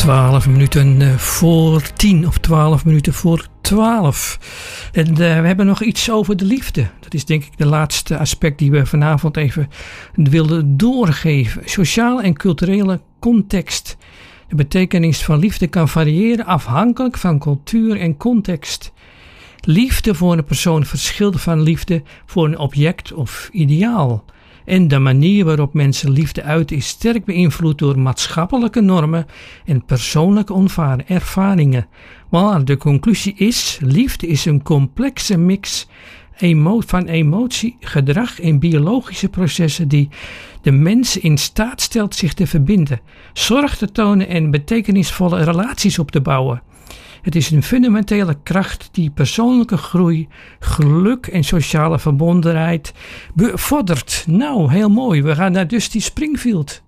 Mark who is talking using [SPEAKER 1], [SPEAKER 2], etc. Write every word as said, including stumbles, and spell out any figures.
[SPEAKER 1] twaalf minuten voor tien of twaalf minuten voor twaalf. En uh, we hebben nog iets over de liefde. Dat is denk ik de laatste aspect die we vanavond even wilden doorgeven. Sociaal en culturele context. De betekenis van liefde kan variëren afhankelijk van cultuur en context. Liefde voor een persoon verschilt van liefde voor een object of ideaal. En de manier waarop mensen liefde uiten is sterk beïnvloed door maatschappelijke normen en persoonlijke ervaringen. Maar de conclusie is, liefde is een complexe mix emo- van emotie, gedrag en biologische processen die de mens in staat stelt zich te verbinden, zorg te tonen en betekenisvolle relaties op te bouwen. Het is een fundamentele kracht die persoonlijke groei, geluk en sociale verbondenheid bevordert. Nou, heel mooi. We gaan naar Dusty Springfield.